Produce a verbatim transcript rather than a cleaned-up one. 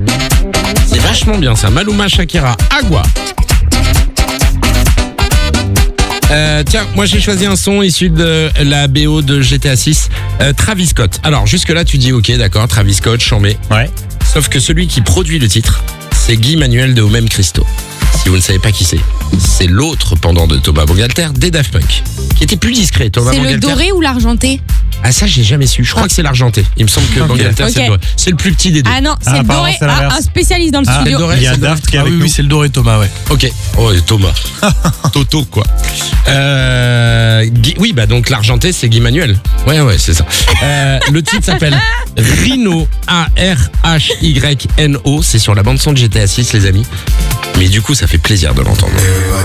C'est vachement bien ça. Maluma, Shakira, Agua. Euh, tiens, moi j'ai choisi un son issu de la B O de G T A six, euh, Travis Scott. Alors jusque là tu dis ok d'accord, Travis Scott, chambé. Ouais. Sauf que celui qui produit le titre, c'est Guy Manuel de Homem Christo. Si vous ne savez pas qui c'est, c'est l'autre pendant de Thomas Bangalter des Daft Punk, qui était plus discret. Thomas C'est le Bangalter. doré ou l'argenté? Ah ça j'ai jamais su. Je crois que c'est l'argenté. Il me semble que Ok. Bangalter c'est Ok. le doré. C'est le plus petit des deux. Ah non, c'est Ah, le apparemment, doré. c'est l'inverse. Ah, un spécialiste dans le Ah, studio. le doré. Il y a c'est le Daft qui est Ah avec oui, nous. oui, c'est le doré Thomas, ouais. Ok. Oh et Thomas. Toto quoi. Euh, Guy- oui bah donc l'argenté c'est Guy Manuel. Ouais ouais c'est ça. Euh, le titre s'appelle Rhino, A R H Y N O. C'est sur la bande son de G T A six les amis. Mais du coup ça fait plaisir de l'entendre.